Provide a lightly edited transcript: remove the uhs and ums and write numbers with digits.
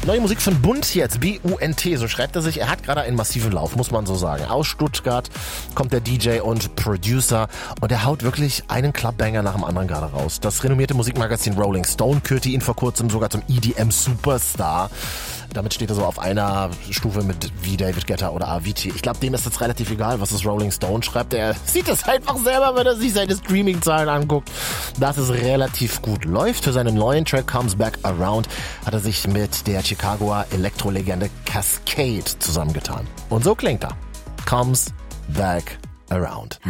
Neue Musik von Bunt jetzt, B-U-N-T, so schreibt er sich. Er hat gerade einen massiven Lauf, muss man so sagen. Aus Stuttgart kommt der DJ und Producer und er haut wirklich einen Clubbanger nach dem anderen gerade raus. Das renommierte Musikmagazin Rolling Stone kürte ihn vor kurzem sogar zum EDM-Superstar. Damit steht er so auf einer Stufe mit wie David Guetta oder Avicii. Ich glaube, dem ist jetzt relativ egal, was das Rolling Stone schreibt. Er sieht es einfach selber, wenn er sich seine Streaming-Zahlen anguckt, dass es relativ gut läuft. Für seinen neuen Track Comes Back Around hat er sich mit der Chicagoer Elektrolegende Cascade zusammengetan. Und so klingt er. Comes Back Around.